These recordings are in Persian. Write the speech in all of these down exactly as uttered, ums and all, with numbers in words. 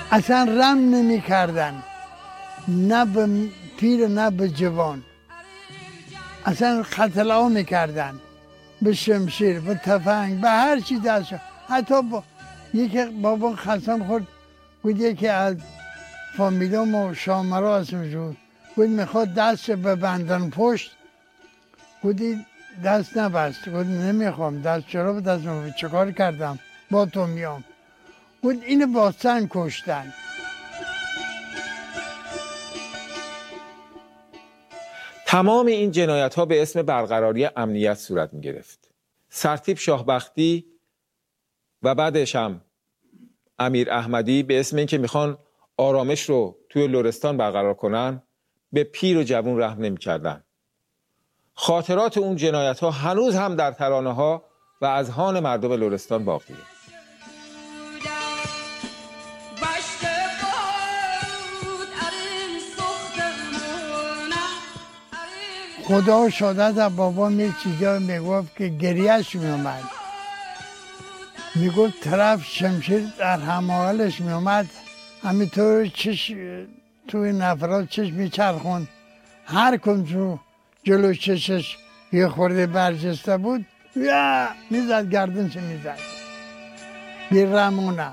اصلا رم نمی کردن، نه به پیر نه به جوان. اصلا قتل می کردن به شمشیر، به تفنگ، به هر چی دست. حتی با یکی بابا خستم خورد بود، یکی از فامیلام و شامرا اسمش بود، بود میخواد دست ببندن پشت، بودی دست نبست، بود نمیخوام دست، چرا به دست نبست، چه کار کردم با تو میام، بود اینو با سنگ کشتن. تمام این جنایت ها به اسم برقراری امنیت صورت می گرفت. سرتیپ شاهبختی و بعدش هم امیر احمدی به اسم این که میخوان آرامش رو توی لرستان برقرار کنن، به پیر و جوون رحم نمی کردن. خاطرات اون جنایت ها هنوز هم در ترانه ها و اذهان مردم لرستان باقیه. خدا شاده در بابا یه چیزا میگفت که گریهش میومد، میگفت طرف شمشیر در هماغلش میومد، همینطور چش توی نفرات چش میچرخون، هر کن تو جلو چشش یه خورده برجسته بود یا میزد گردنش میزد بی رمونه.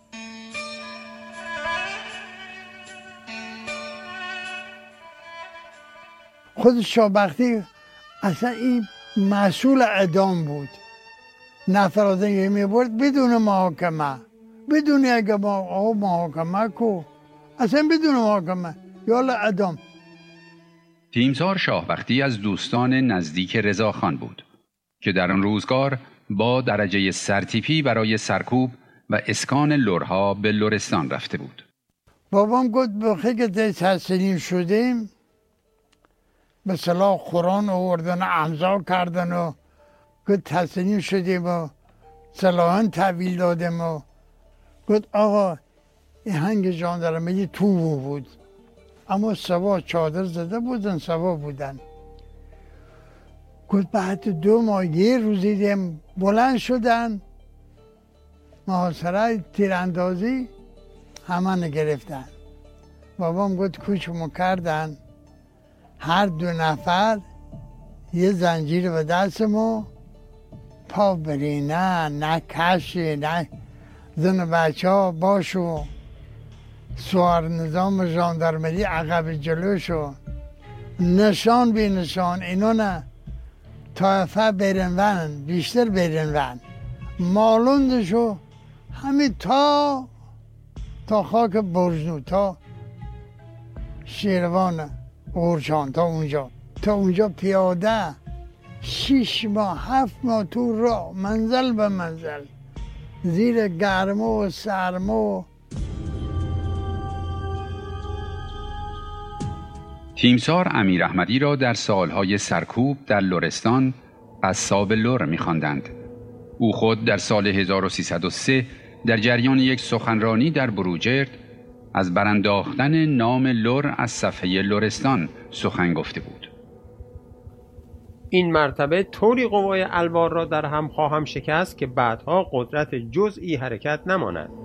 خود شاهبختی اصلا این مسئول اعدام بود، نفرات یه میبرد بدون محاکمه، بدون اگه با محاکمه کو، اصلا بدون محاکمه یالا اعدام. تیمسار شاهبختی از دوستان نزدیک رضاخان بود که در آن روزگار با درجه سرتیپی برای سرکوب و اسکان لرها به لرستان رفته بود. بابام گفت بخی که تحصیلیم شدیم به صلاح قرآن آوردن و امضا کردن و گفت تحصیلیم شدیم و صلاحان تحویل دادیم و گفت آقا این هنگ ژاندارمری تو بود، اما سوا چادر زده بودن، سوا بودن. گفت بعد دو ماه یه روزی دیم بلند شدن، محاصره تیراندازی همه گرفتن. بابام گفت کوچمو کردن، هر دو نفر یه زنجیر به دستمو، پا برینه نه کشی نه زن بچه ها باشو، سوار نظام ژاندارمری عقب جلوشو، نشان بی نشان، اینو نه طایفه برن ون، بیشتر برن ون، مالوندشو همین تا تا خاک برجنو، تا شیروان اورچان، تا اونجا تا اونجا پیاده شیش ماه هفت ماه تو راه، منزل به منزل، زیر گرما و سرما. تیمسار امیر احمدی را در سالهای سرکوب در لرستان قصاب لر می‌خواندند. او خود در سال هزار و سیصد و سه در جریان یک سخنرانی در بروجرد از برانداختن نام لر از صفحه لرستان سخن گفته بود. این مرتبه طوری قوای الوار را در هم خواهم شکست که بعدها قدرت جزئی حرکت نماند.